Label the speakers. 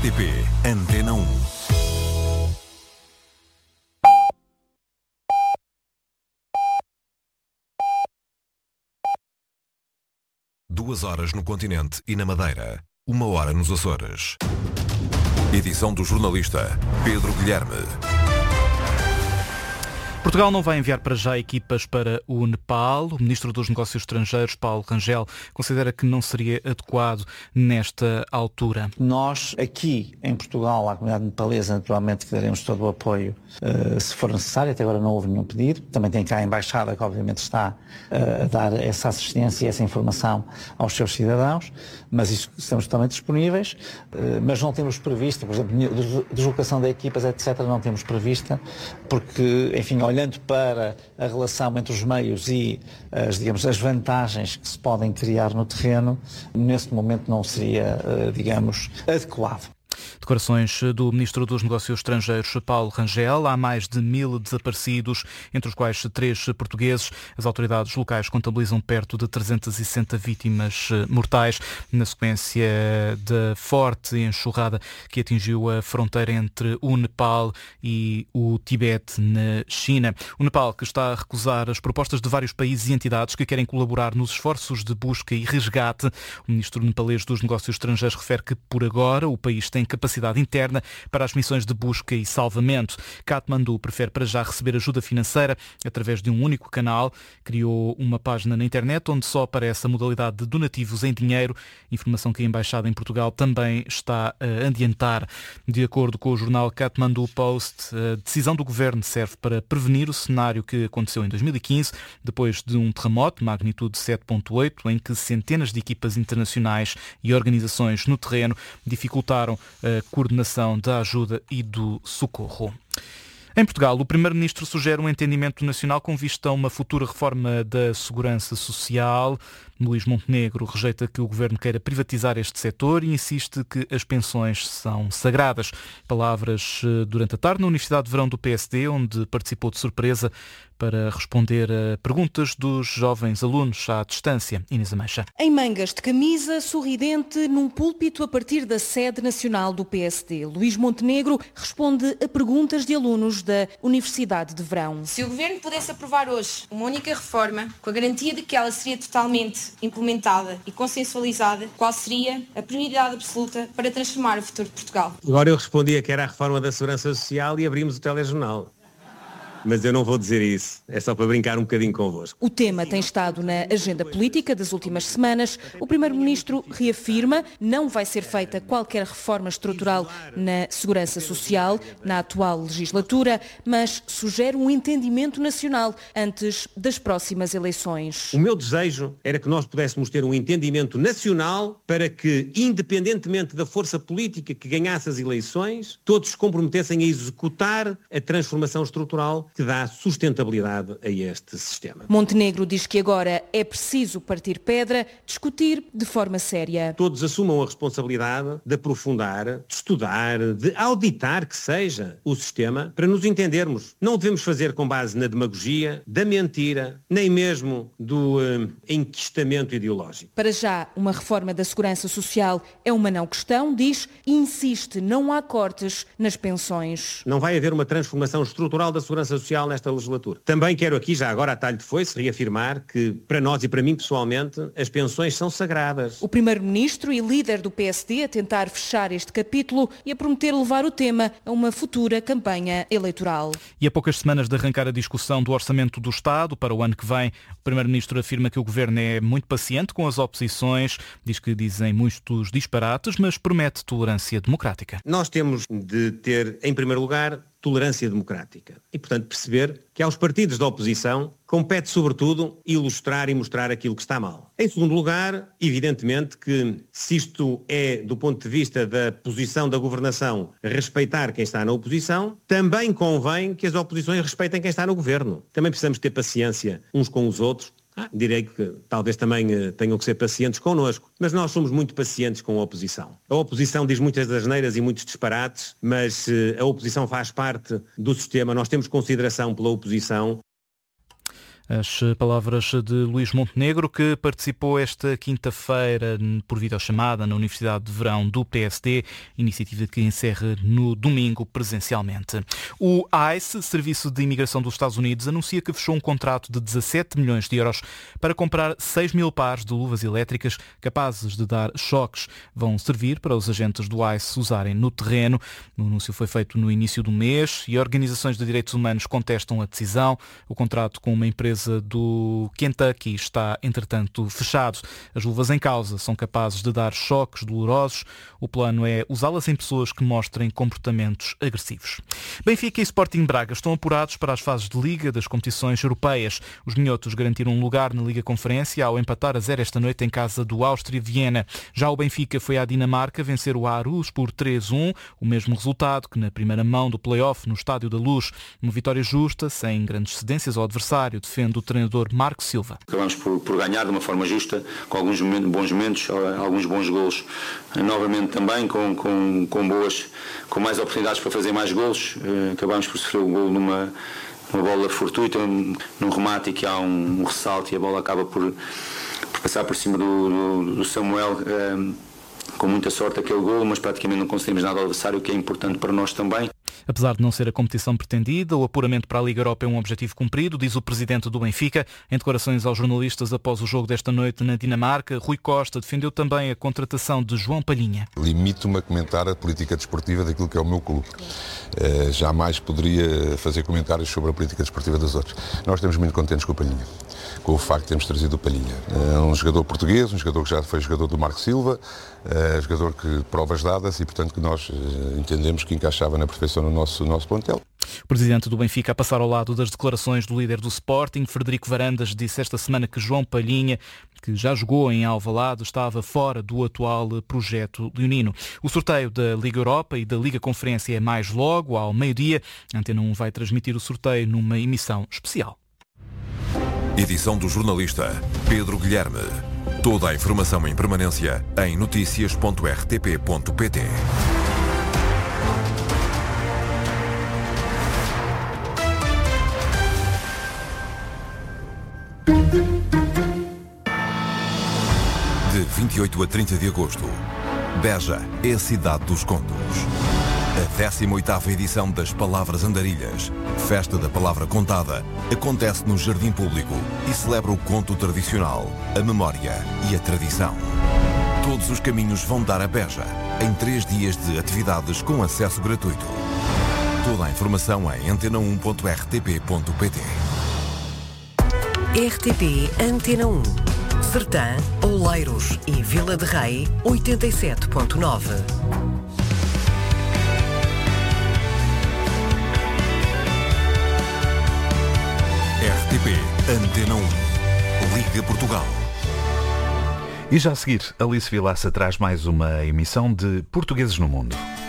Speaker 1: RTP Antena 1. Duas horas no continente e na Madeira. 1 hora nos Açores. Edição do jornalista Pedro Guilherme.
Speaker 2: Portugal não vai enviar para já equipas para o Nepal. O Ministro dos Negócios Estrangeiros, Paulo Rangel, considera que não seria adequado nesta altura.
Speaker 3: Nós, aqui em Portugal, à comunidade nepalesa, naturalmente que daremos todo o apoio se for necessário. Até agora não houve nenhum pedido. Também tem cá a Embaixada, que obviamente está a dar essa assistência e essa informação aos seus cidadãos, mas isso estamos totalmente disponíveis. Mas não temos previsto, por exemplo, deslocação de equipas, etc., não temos prevista, porque, enfim, olhando para a relação entre os meios e as vantagens que se podem criar no terreno, neste momento não seria, adequado.
Speaker 2: Declarações do Ministro dos Negócios Estrangeiros, Paulo Rangel. Há mais de 1000 desaparecidos, entre os quais 3 portugueses. As autoridades locais contabilizam perto de 360 vítimas mortais, na sequência da forte enxurrada que atingiu a fronteira entre o Nepal e o Tibete, na China. O Nepal, que está a recusar as propostas de vários países e entidades que querem colaborar nos esforços de busca e resgate. O Ministro nepalês dos Negócios Estrangeiros refere que, por agora, o país tem capacidade interna para as missões de busca e salvamento. Katmandu prefere para já receber ajuda financeira através de um único canal. Criou uma página na internet onde só aparece a modalidade de donativos em dinheiro, informação que a Embaixada em Portugal também está a adiantar. De acordo com o jornal Kathmandu Post, a decisão do governo serve para prevenir o cenário que aconteceu em 2015, depois de um terremoto de magnitude 7.8, em que centenas de equipas internacionais e organizações no terreno dificultaram a coordenação da ajuda e do socorro. Em Portugal, o Primeiro-Ministro sugere um entendimento nacional com vista a uma futura reforma da segurança social. Luís Montenegro rejeita que o governo queira privatizar este setor e insiste que as pensões são sagradas. Palavras durante a tarde na Universidade de Verão do PSD, onde participou de surpresa para responder a perguntas dos jovens alunos à distância. Inês Ameixa.
Speaker 4: Em mangas de camisa, sorridente, num púlpito a partir da sede nacional do PSD, Luís Montenegro responde a perguntas de alunos da Universidade de Verão.
Speaker 5: Se o governo pudesse aprovar hoje uma única reforma, com a garantia de que ela seria totalmente implementada e consensualizada, qual seria a prioridade absoluta para transformar o futuro de Portugal?
Speaker 6: Agora eu respondia que era a reforma da Segurança Social e abrimos o telejornal. Mas eu não vou dizer isso, é só para brincar um bocadinho convosco.
Speaker 4: O tema tem estado na agenda política das últimas semanas. O Primeiro-Ministro reafirma que não vai ser feita qualquer reforma estrutural na segurança social na atual legislatura, mas sugere um entendimento nacional antes das próximas eleições.
Speaker 6: O meu desejo era que nós pudéssemos ter um entendimento nacional para que, independentemente da força política que ganhasse as eleições, todos se comprometessem a executar a transformação estrutural que dá sustentabilidade a este sistema.
Speaker 4: Montenegro diz que agora é preciso partir pedra, discutir de forma séria.
Speaker 6: Todos assumam a responsabilidade de aprofundar, de estudar, de auditar que seja o sistema para nos entendermos. Não o devemos fazer com base na demagogia, da mentira, nem mesmo do enquistamento ideológico.
Speaker 4: Para já, uma reforma da segurança social é uma não questão, diz, e insiste, não há cortes nas pensões.
Speaker 6: Não vai haver uma transformação estrutural da segurança social nesta legislatura. Também quero aqui, já agora a talho de foice, reafirmar que para nós e para mim pessoalmente as pensões são sagradas.
Speaker 4: O Primeiro-Ministro e líder do PSD a tentar fechar este capítulo e a prometer levar o tema a uma futura campanha eleitoral.
Speaker 2: E a poucas semanas de arrancar a discussão do Orçamento do Estado para o ano que vem, o Primeiro-Ministro afirma que o Governo é muito paciente com as oposições, diz que dizem muitos disparates, mas promete tolerância democrática.
Speaker 6: Nós temos de ter, em primeiro lugar, tolerância democrática. E, portanto, perceber que aos partidos da oposição compete, sobretudo, ilustrar e mostrar aquilo que está mal. Em segundo lugar, evidentemente que se isto é, do ponto de vista da posição da governação, respeitar quem está na oposição, também convém que as oposições respeitem quem está no governo. Também precisamos ter paciência uns com os outros. Direi que talvez também tenham que ser pacientes connosco, mas nós somos muito pacientes com a oposição. A oposição diz muitas asneiras e muitos disparates, mas a oposição faz parte do sistema, nós temos consideração pela oposição.
Speaker 2: As palavras de Luís Montenegro, que participou esta quinta-feira por videochamada na Universidade de Verão do PSD, iniciativa que encerra no domingo presencialmente. O ICE, Serviço de Imigração dos Estados Unidos, anuncia que fechou um contrato de 17 milhões de euros para comprar 6 mil pares de luvas elétricas capazes de dar choques. Vão servir para os agentes do ICE usarem no terreno. O anúncio foi feito no início do mês e organizações de direitos humanos contestam a decisão. O contrato com uma empresa do Kentucky está, entretanto, fechado. As luvas em causa são capazes de dar choques dolorosos. O plano é usá-las em pessoas que mostrem comportamentos agressivos. Benfica e Sporting Braga estão apurados para as fases de Liga das competições europeias. Os minhotos garantiram um lugar na Liga Conferência ao empatar a 0 esta noite em casa do Áustria Viena. Já o Benfica foi à Dinamarca vencer o Aarhus por 3-1, o mesmo resultado que na primeira mão do play-off no Estádio da Luz. Uma vitória justa, sem grandes cedências ao adversário, defende o treinador Marco Silva.
Speaker 7: Acabamos por ganhar de uma forma justa, com alguns bons momentos, alguns bons golos, novamente também com mais oportunidades para fazer mais golos. Acabamos por sofrer o gol numa bola fortuita, num remate que há um ressalto e a bola acaba por passar por cima do Samuel. Com muita sorte aquele gol, mas praticamente não conseguimos nada ao adversário, o que é importante para nós também.
Speaker 2: Apesar de não ser a competição pretendida, o apuramento para a Liga Europa é um objetivo cumprido, diz o presidente do Benfica. Em declarações aos jornalistas após o jogo desta noite na Dinamarca, Rui Costa defendeu também a contratação de João Palhinha.
Speaker 8: Limito-me a comentar a política desportiva daquilo que é o meu clube. Jamais poderia fazer comentários sobre a política desportiva dos outros. Nós estamos muito contentes com o Palhinha, com o facto de termos trazido o Palhinha. Um jogador português, um jogador que já foi jogador do Marco Silva, jogador que provas dadas e, portanto, que nós entendemos que encaixava na perfeição no nosso plantel.
Speaker 2: O presidente do Benfica a passar ao lado das declarações do líder do Sporting, Frederico Varandas, disse esta semana que João Palhinha, que já jogou em Alvalade, estava fora do atual projeto leonino. O sorteio da Liga Europa e da Liga Conferência é mais logo, ao meio-dia. A Antena 1 vai transmitir o sorteio numa emissão especial.
Speaker 1: Edição do jornalista Pedro Guilherme. Toda a informação em permanência em noticias.rtp.pt. De 28 a 30 de agosto, Beja é a cidade dos contos. A 18ª edição das Palavras Andarilhas, Festa da Palavra Contada, acontece no Jardim Público e celebra o conto tradicional, a memória e a tradição. Todos os caminhos vão dar a Beja, em 3 dias de atividades com acesso gratuito. Toda a informação em antena1.rtp.pt.
Speaker 9: RTP Antena 1. Sertã, Oleiros e Vila de Rei, 87.9.
Speaker 1: RTP Antena 1. Liga Portugal.
Speaker 10: E já a seguir, Alice Vilaça traz mais uma emissão de Portugueses no Mundo.